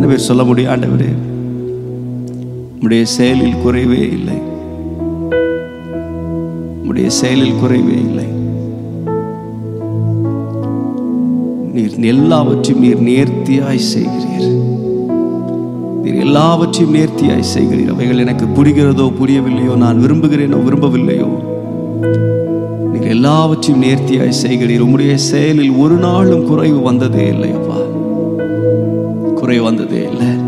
பேர் சொல்ல முடியும், ஆண்டவரே உம்முடைய செயலில் குறைவே இல்லை, உம்முடைய செயலில் குறைவே இல்லை. நீர் எல்லாவற்றையும் நீர் நேர்த்தியாய் செய்கிறீர். நீர் எல்லாவற்றையும் நேர்த்தியாய் செய்கிறீர். அவைகள் எனக்கு புரிகிறதோ புரியவில்லையோ, நான் விரும்புகிறேனோ விரும்பவில்லையோ, நீர் எல்லாவற்றையும் நேர்த்தியாய் செய்கிறீர். உம்முடைய செயலில் ஒரு நாளும் குறைவு வந்ததே இல்லை அப்பா, குறைவு வந்ததே இல்லை.